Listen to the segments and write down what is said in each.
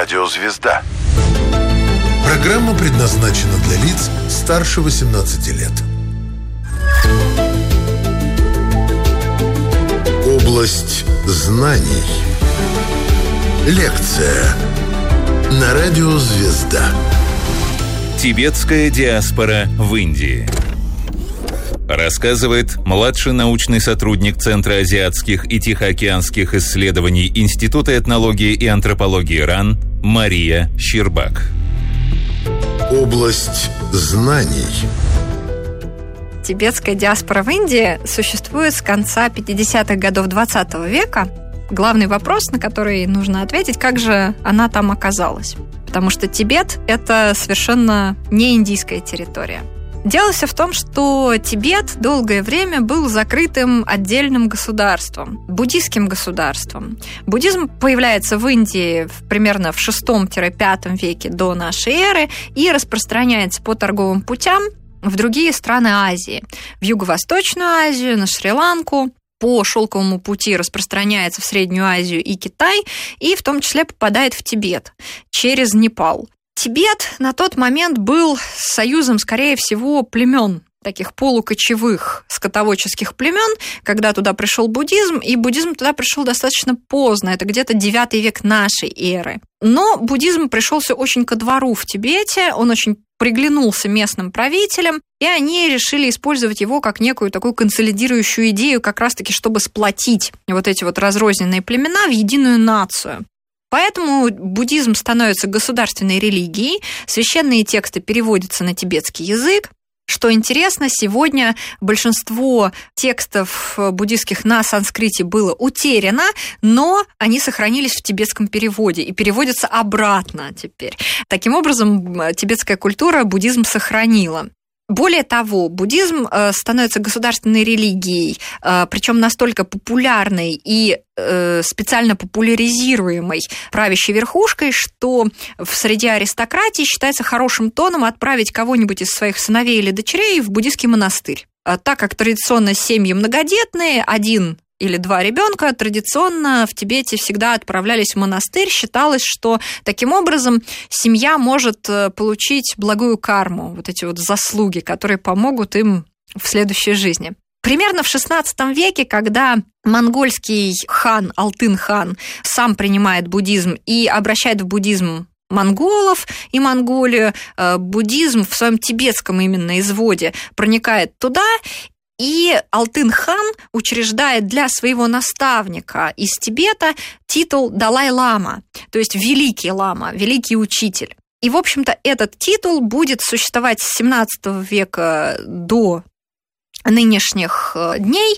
Радио «Звезда». Программа предназначена для лиц старше 18 лет. Область знаний. Лекция на Радио «Звезда». Тибетская диаспора в Индии. Рассказывает младший научный сотрудник Центра азиатских и тихоокеанских исследований Института этнологии и антропологии РАН Мария Щербак. Область знаний. Тибетская диаспора в Индии существует с конца 50-х годов 20 века. Главный вопрос, на который нужно ответить, как же она там оказалась. Потому что Тибет – это совершенно не индийская территория. Дело все в том, что Тибет долгое время был закрытым отдельным государством, буддийским государством. Буддизм появляется в Индии примерно в VI-V веке до нашей эры и распространяется по торговым путям в другие страны Азии. В Юго-Восточную Азию, на Шри-Ланку, по шелковому пути распространяется в Среднюю Азию и Китай, и в том числе попадает в Тибет через Непал. Тибет на тот момент был союзом, скорее всего, племен, таких полукочевых скотоводческих племен, когда туда пришел буддизм, и буддизм туда пришел достаточно поздно, это где-то 9 век нашей эры. Но буддизм пришелся очень ко двору в Тибете, он очень приглянулся местным правителям, и они решили использовать его как некую такую консолидирующую идею, как раз-таки, чтобы сплотить вот эти вот разрозненные племена в единую нацию. Поэтому буддизм становится государственной религией, священные тексты переводятся на тибетский язык. Что интересно, сегодня большинство текстов буддийских на санскрите было утеряно, но они сохранились в тибетском переводе и переводятся обратно теперь. Таким образом, тибетская культура буддизм сохранила. Более того, буддизм становится государственной религией, причем настолько популярной и специально популяризируемой правящей верхушкой, что в среде аристократии считается хорошим тоном отправить кого-нибудь из своих сыновей или дочерей в буддийский монастырь. Так как традиционно семьи многодетные, 1 или 2 ребенка традиционно в Тибете всегда отправлялись в монастырь. Считалось, что таким образом семья может получить благую карму, вот эти вот заслуги, которые помогут им в следующей жизни. Примерно в XVI веке, когда монгольский хан Алтын-хан сам принимает буддизм и обращает в буддизм монголов и Монголию, буддизм в своем тибетском именно изводе проникает туда, и Алтын-хан учреждает для своего наставника из Тибета титул Далай-лама, то есть великий лама, великий учитель. И, в общем-то, этот титул будет существовать с XVII века до нынешних дней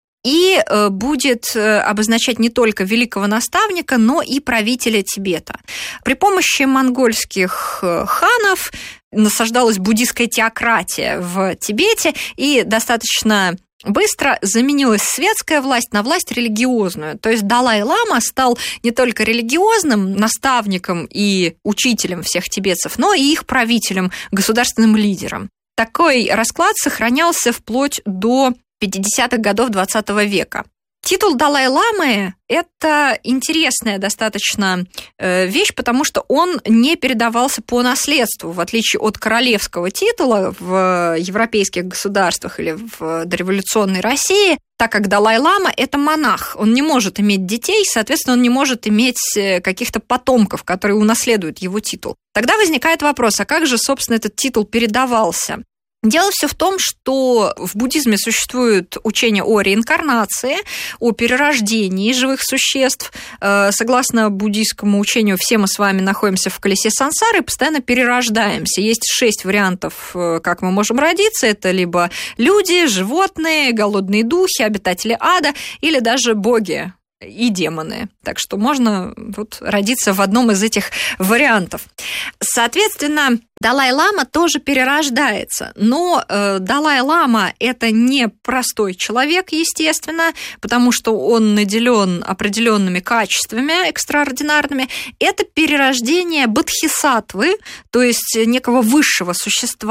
и будет обозначать не только великого наставника, но и правителя Тибета. При помощи монгольских ханов насаждалась буддийская теократия в Тибете, и достаточно быстро заменилась светская власть на власть религиозную. То есть Далай-лама стал не только религиозным наставником и учителем всех тибетцев, но и их правителем, государственным лидером. Такой расклад сохранялся вплоть до 50-х годов 20 века. Титул Далай-ламы – это интересная достаточно вещь, потому что он не передавался по наследству, в отличие от королевского титула в европейских государствах или в дореволюционной России, так как Далай-лама – это монах, он не может иметь детей, соответственно, он не может иметь каких-то потомков, которые унаследуют его титул. Тогда возникает вопрос, а как же, собственно, этот титул передавался? Дело все в том, что в буддизме существует учение о реинкарнации, о перерождении живых существ. Согласно буддийскому учению, все мы с вами находимся в колесе сансары и постоянно перерождаемся. Есть 6 вариантов, как мы можем родиться. Это либо люди, животные, голодные духи, обитатели ада или даже боги и демоны. Так что можно родиться в одном из этих вариантов. Соответственно, Далай-лама тоже перерождается, но Далай-лама – это не простой человек, естественно, потому что он наделен определенными качествами экстраординарными. Это перерождение бодхисаттвы, то есть некого высшего существа,